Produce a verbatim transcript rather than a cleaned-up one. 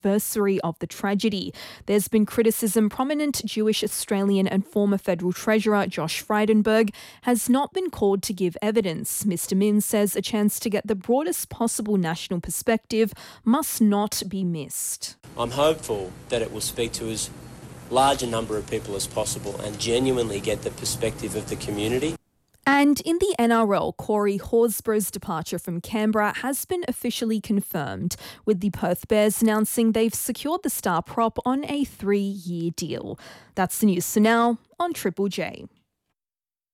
anniversary of the tragedy. There's been criticism prominent Jewish Australian and former federal treasurer Josh Frydenberg has not been called to give evidence. Mister Minns says a chance to get the broadest possible national perspective must not be missed. I'm hopeful that it will speak to as large a number of people as possible and genuinely get the perspective of the community. And in the N R L, Corey Horsburgh's departure from Canberra has been officially confirmed, with the Perth Bears announcing they've secured the star prop on a three-year deal. That's the news for now on Triple J.